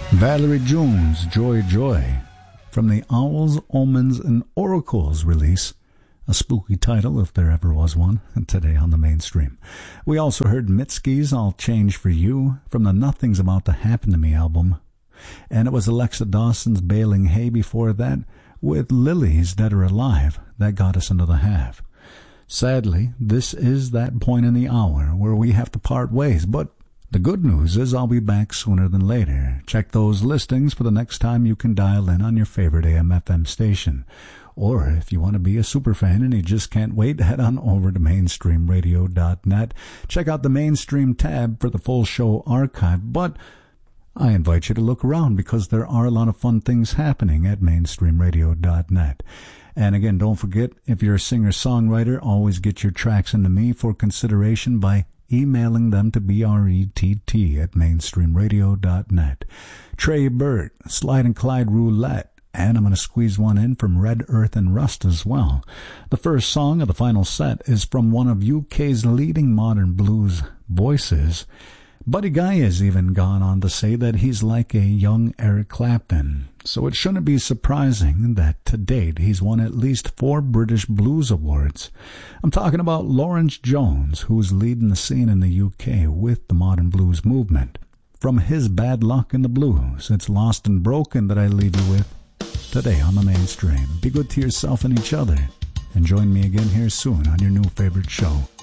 Valerie Jones, Joy Joy, from the Owls, Omens, and Oracles release, a spooky title if there ever was one, today on the mainstream. We also heard Mitski's I'll Change For You from the Nothing's About to Happen to Me album, and it was Alexa Dawson's Baling Hay before that with Lilies Dead or Alive that got us into the half. Sadly, this is that point in the hour where we have to part ways, but the good news is I'll be back sooner than later. Check those listings for the next time you can dial in on your favorite AM/FM station. Or if you want to be a superfan and you just can't wait, head on over to mainstreamradio.net. Check out the Mainstream tab for the full show archive. But I invite you to look around because there are a lot of fun things happening at mainstreamradio.net. And again, don't forget, if you're a singer-songwriter, always get your tracks into me for consideration by emailing them to brett@mainstreamradio.net. Trey Burt, Slide and Clyde Roulette, and I'm going to squeeze one in from Red Earth and Rust as well. The first song of the final set is from one of UK's leading modern blues voices. Buddy Guy has even gone on to say that he's like a young Eric Clapton, so it shouldn't be surprising that to date he's won at least 4 British Blues Awards. I'm talking about Lawrence Jones, who's leading the scene in the UK with the modern blues movement. From his Bad Luck in the Blues, it's Lost and Broken that I leave you with today on the mainstream. Be good to yourself and each other, and join me again here soon on your new favorite show.